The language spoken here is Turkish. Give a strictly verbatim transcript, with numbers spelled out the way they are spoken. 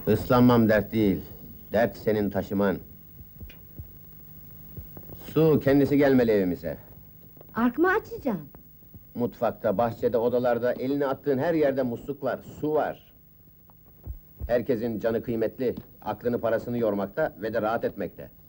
Islanmam dert değil, dert senin taşıman. Su kendisi gelmeli evimize. Ark mı açacaksın? Mutfakta, bahçede, odalarda, elini attığın her yerde musluk var, su var. Herkesin canı kıymetli, aklını parasını yormakta ve de rahat etmekte.